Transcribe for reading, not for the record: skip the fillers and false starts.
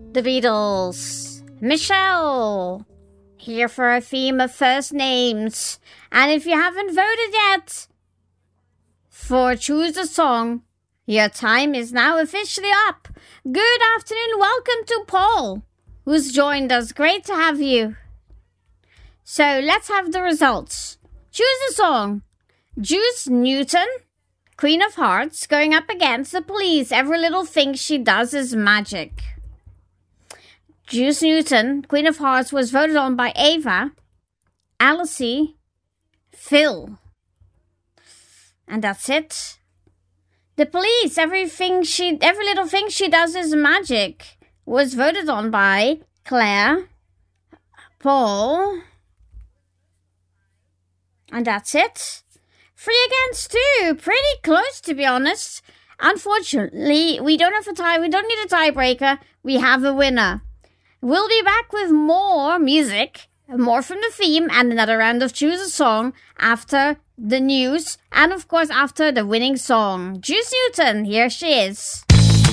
The Beatles. Michelle. Here for a theme of first names. And if you haven't voted yet for Choose a Song, your time is now officially up. Good afternoon. Welcome to Paul, who's joined us. Great to have you. So let's have the results. Choose a song. Juice Newton, Queen of Hearts, going up against The Police. Every little thing she does is magic. Juice Newton, Queen of Hearts, was voted on by Ava, Alice, Phil. And that's it. The Police, every little thing she does is magic, was voted on by Claire, Paul. And that's it. 3 against 2. Pretty close, to be honest. Unfortunately, we don't have a tie. We don't need a tiebreaker. We have a winner. We'll be back with more music, more from the theme, and another round of Choose a Song after the news, and of course after the winning song. Juice Newton, here she is.